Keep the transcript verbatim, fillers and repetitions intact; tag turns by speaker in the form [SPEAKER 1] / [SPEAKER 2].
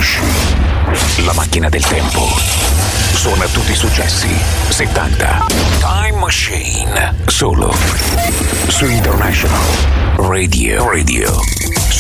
[SPEAKER 1] Machine. La macchina del tempo. Suona tutti i successi settanta. Time Machine. Solo su International Radio. Radio.